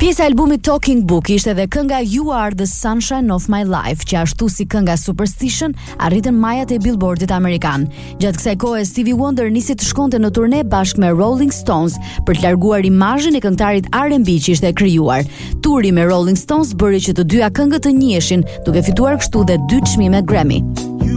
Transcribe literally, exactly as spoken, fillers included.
Pjesa e albumit Talking Book ishte edhe kënga You Are the Sunshine of My Life, që ashtu si kënga Superstition arritën majat e Billboardit amerikan. Gjatë kësaj kohe Stevie Wonder nisi të shkonte në turne bashkë me Rolling Stones për të larguar imazhin e këngëtarit R and B që ishte krijuar. Turi me Rolling Stones bëri që të dyja këngët të njiheshin, duke fituar kështu dhe dy çmime Grammy.